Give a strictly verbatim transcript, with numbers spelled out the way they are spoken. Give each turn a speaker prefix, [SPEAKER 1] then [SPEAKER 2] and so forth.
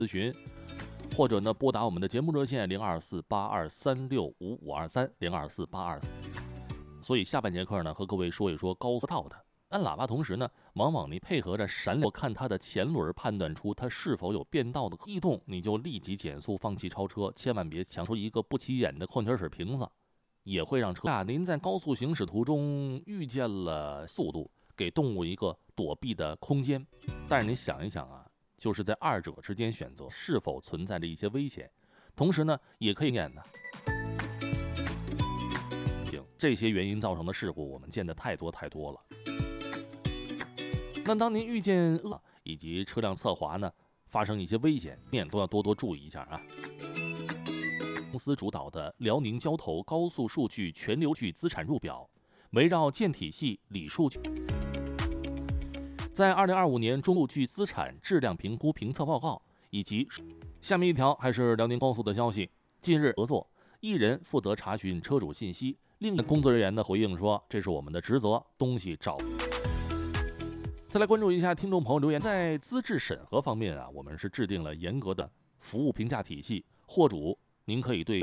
[SPEAKER 1] 咨询，或者呢拨打我们的节目热线零二四八二三六五五二三零二四八二。所以下半节课呢，和各位说一说高速道的。按喇叭同时呢，往往你配合着闪亮，看它的前轮，判断出它是否有变道的异动，你就立即减速，放弃超车，千万别抢出一个不起眼的矿泉水瓶子，也会让车啊，您在高速行驶途中遇见了速度，给动物一个躲避的空间。但是你想一想啊，就是在二者之间选择，是否存在着一些危险，同时呢，也可以验呢。行，这些原因造成的事故，我们见得太多太多了。那当您遇见恶以及车辆侧滑呢，发生一些危险，您都要多多注意一下啊。公司主导的辽宁交投高速数据全流距资产入表，围绕建体系、理数据，在二零二五年中数据资产质量评估评测报告以及下面一条还是辽宁高速的消息，近日合作，一人负责查询车主信息，另一工作人员的回应说，这是我们的职责，东西找。再来关注一下听众朋友留言，在资质审核方面啊，我们是制定了严格的服务评价体系，货主您可以对